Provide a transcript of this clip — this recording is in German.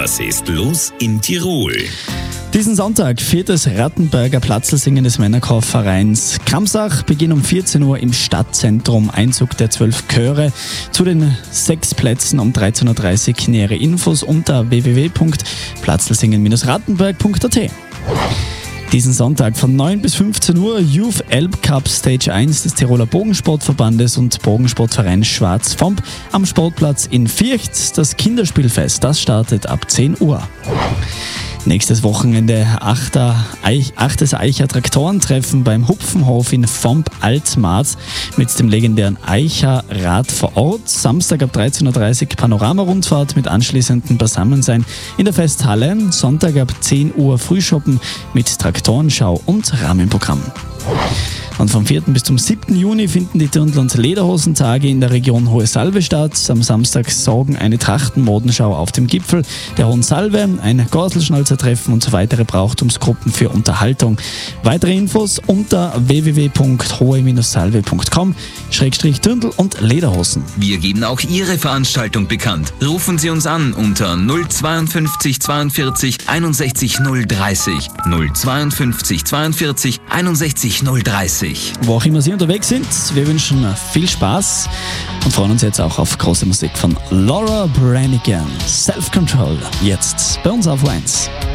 Was ist los in Tirol? Diesen Sonntag feiert das Rattenberger Platzlsingen des Männerchorvereins Kramsach. Beginn um 14 Uhr im Stadtzentrum. Einzug der 12 Chöre zu den 6 Plätzen um 13.30 Uhr. Nähere Infos unter www.platzlsingen-rattenberg.at. Diesen Sonntag von 9 bis 15 Uhr Youth Elb Cup Stage 1 des Tiroler Bogensportverbandes und Bogensportvereins Schwarz-Fomp am Sportplatz in Viercht. Das Kinderspielfest, das startet ab 10 Uhr. Nächstes Wochenende 8. Eicher Traktorentreffen beim Hupfenhof in Fomp Altmarz mit dem legendären Eicher Rad vor Ort. Samstag ab 13.30 Uhr Panoramarundfahrt mit anschließendem Beisammensein in der Festhalle. Sonntag ab 10 Uhr Frühschoppen mit Traktorenschau und Rahmenprogramm. Und vom 4. bis zum 7. Juni finden die Dirndl- und Lederhosentage in der Region Hohe Salve statt. Am Samstag sorgen eine Trachtenmodenschau auf dem Gipfel der Hohen Salve, ein Gorselschnalzertreffen und weitere Brauchtumsgruppen für Unterhaltung. Weitere Infos unter www.hohe-salve.com/Dirndl- und Lederhosen. Wir geben auch Ihre Veranstaltung bekannt. Rufen Sie uns an unter 052 42 61 030. 052 42 61 030. Wo auch immer Sie unterwegs sind, wir wünschen viel Spaß und freuen uns jetzt auch auf große Musik von Laura Branigan. Self-Control, jetzt bei uns auf 1.